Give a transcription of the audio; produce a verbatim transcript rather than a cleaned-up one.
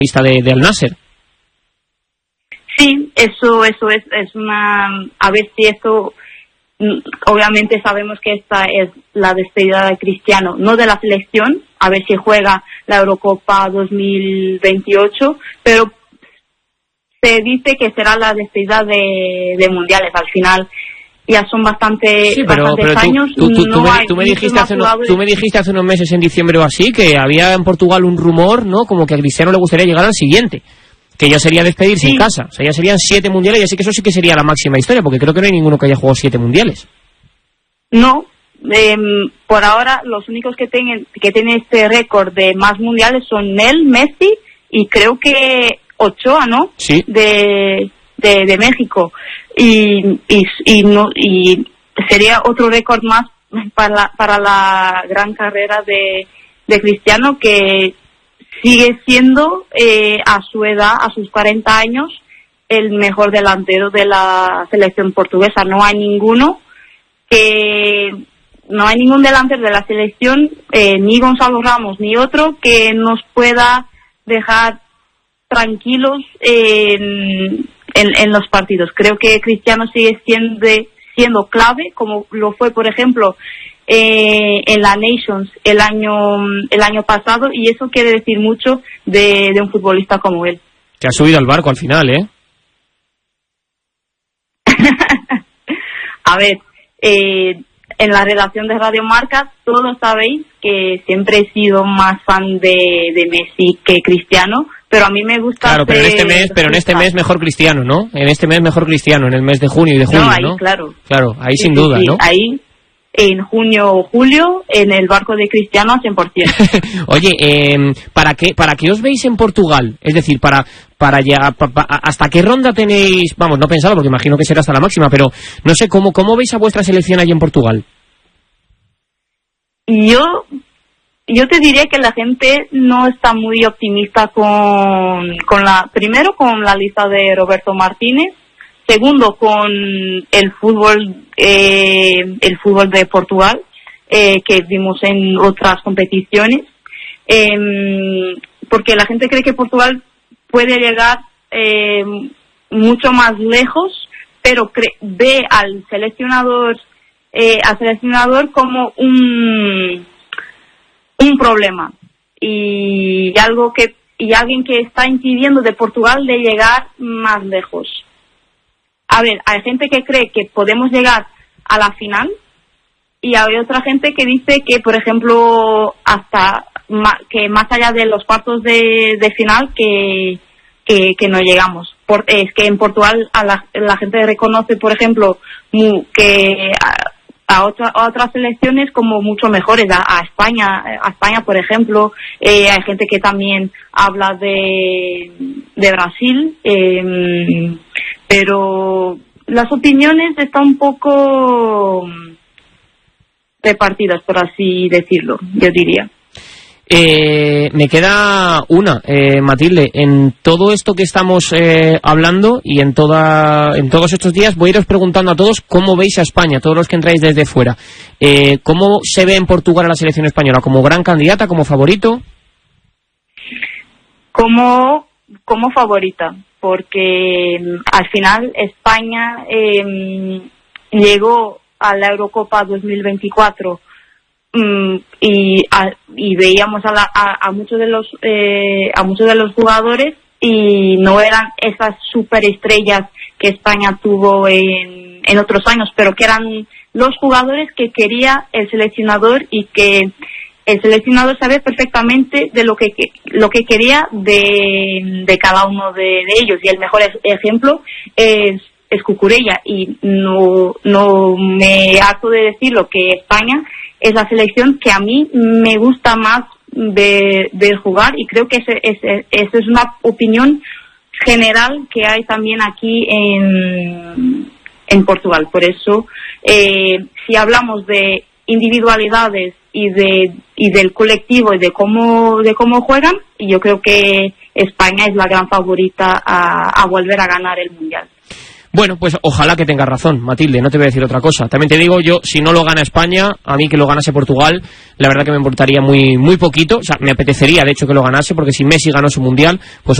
lista de, de Al Nassr. Sí, eso eso es, es una... A ver si esto... Obviamente sabemos que esta es la despedida de Cristiano, no de la selección, a ver si juega la Eurocopa dos mil veintiocho, pero se dice que será la despedida de, de mundiales. Al final ya son bastante, sí, pero, bastantes pero tú, años. Tú, tú, no tú, me, hay tú, me dijiste hace uno, jugadores... tú me dijiste hace unos meses, en diciembre o así, que había en Portugal un rumor, ¿no? Como que a Cristiano le gustaría llegar al siguiente, que ya sería despedirse sí. en casa. O sea, ya serían siete mundiales, y así que eso sí que sería la máxima historia, porque creo que no hay ninguno que haya jugado siete mundiales. No, eh, por ahora los únicos que tienen que tienen este récord de más mundiales son él, Messi y creo que Ochoa, ¿no? Sí. De de, de México y y y no y sería otro récord más para la, para la gran carrera de de Cristiano, que sigue siendo eh, a su edad, a sus cuarenta años, el mejor delantero de la selección portuguesa. No hay ninguno que no hay ningún delantero de la selección, eh, ni Gonzalo Ramos ni otro, que nos pueda dejar tranquilos en, en, en los partidos. Creo que Cristiano sigue siendo, siendo clave, como lo fue, por ejemplo, eh, en la Nations el año el año pasado, y eso quiere decir mucho de, de un futbolista como él. Que ha subido al barco al final, ¿eh? A ver, Eh, en la redacción de Radio Marca todos sabéis que siempre he sido más fan de, de Messi que Cristiano, pero a mí me gusta... Claro, pero en este mes, pero en este mes mejor Cristiano, ¿no? En este mes mejor Cristiano, en el mes de junio y de julio, ¿no? Ahí, ¿no? claro. Claro, ahí sí, sin sí, duda, sí. ¿no? Ahí, en junio o julio, en el barco de Cristiano al cien por ciento. Oye, eh, ¿para qué para qué os veis en Portugal? Es decir, para para ya pa, pa, ¿hasta qué ronda tenéis? Vamos, no pensado, porque imagino que será hasta la máxima, pero no sé, ¿cómo cómo veis a vuestra selección allí en Portugal? Yo yo te diría que la gente no está muy optimista con con la primero con la lista de Roberto Martínez. Segundo, con el fútbol eh, el fútbol de Portugal, eh, que vimos en otras competiciones, eh, porque la gente cree que Portugal puede llegar eh, mucho más lejos, pero cre- ve al seleccionador eh, al seleccionador como un un problema y algo que y alguien que está impidiendo de Portugal de llegar más lejos. A ver, hay gente que cree que podemos llegar a la final y hay otra gente que dice que, por ejemplo, hasta ma, que más allá de los cuartos de, de final que, que que no llegamos. Por, es que en Portugal a la, la gente reconoce, por ejemplo, mu, que a, a, otra, a otras selecciones como mucho mejores, a, a España, a España, por ejemplo. Eh, hay gente que también habla de de Brasil. Eh, pero las opiniones están un poco repartidas, por así decirlo, yo diría. Eh, me queda una, eh, Matilde. En todo esto que estamos eh, hablando y en toda en todos estos días voy a iros preguntando a todos cómo veis a España, todos los que entráis desde fuera. Eh, ¿Cómo se ve en Portugal a la selección española? ¿Como gran candidata, como favorito? Como, como favorita. Porque al final España eh, llegó a la Eurocopa dos mil veinticuatro um, y, a, y veíamos a, la, a, a muchos de los eh, a muchos de los jugadores y no eran esas superestrellas que España tuvo en, en otros años, pero que eran los jugadores que quería el seleccionador y que el seleccionador sabe perfectamente de lo que lo que quería de, de cada uno de, de ellos, y el mejor ejemplo es, es Cucurella, y no no me harto de decirlo que España es la selección que a mí me gusta más de, de jugar, y creo que esa ese, ese es una opinión general que hay también aquí en, en Portugal. Por eso, eh, si hablamos de individualidades y de y del colectivo y de cómo de cómo juegan, yo creo que España es la gran favorita a, a volver a ganar el mundial. Bueno, pues ojalá que tengas razón, Matilde, no te voy a decir otra cosa. También te digo, yo, si no lo gana España, a mí que lo ganase Portugal, la verdad que me importaría muy muy poquito. O sea, me apetecería, de hecho, que lo ganase, porque si Messi ganó su Mundial, pues